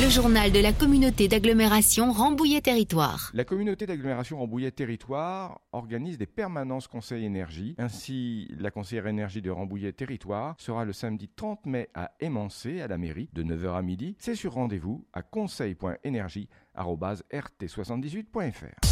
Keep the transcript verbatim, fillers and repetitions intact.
Le journal de la communauté d'agglomération Rambouillet Territoire. La communauté d'agglomération Rambouillet Territoire organise des permanences Conseil Énergie. Ainsi, la conseillère énergie de Rambouillet Territoire sera le samedi trente mai à Émancé, à la mairie, de neuf heures à midi. C'est sur rendez-vous à conseil point énergie arobase r t soixante-dix-huit point f r.